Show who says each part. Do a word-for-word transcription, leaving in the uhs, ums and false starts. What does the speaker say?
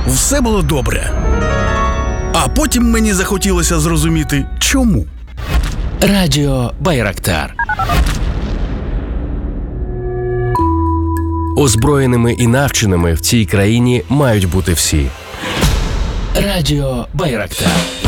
Speaker 1: все було добре. А потім мені захотілося зрозуміти, чому.
Speaker 2: Радіо Байрактар. Озброєними і навченими в цій країні мають бути всі. Радіо Байрактар.